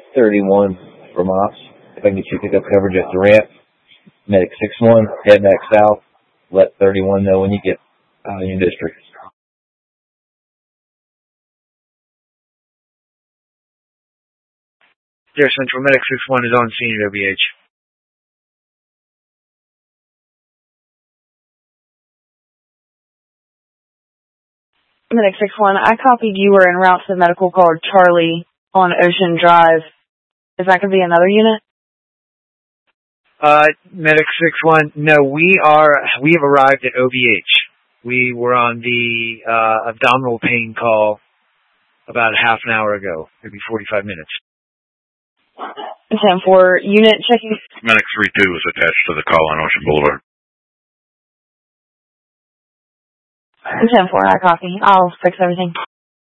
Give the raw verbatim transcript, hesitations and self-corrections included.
thirty-one from ops. If I can get you to pick up coverage at the ramp. Medic six one, head back south. Let thirty-one know when you get out of your district. There, Central. Medic six one is on scene at O B H. Medic six one, I copied you were en route to the medical card Charlie on Ocean Drive. Is that going to be another unit? Uh, Medic six one, no, we are, we have arrived at O B H. We were on the, uh, abdominal pain call about half an hour ago, maybe forty-five minutes. ten four, unit checking. Medic three two is attached to the call on Ocean Boulevard. ten four, I copy. I'll fix everything.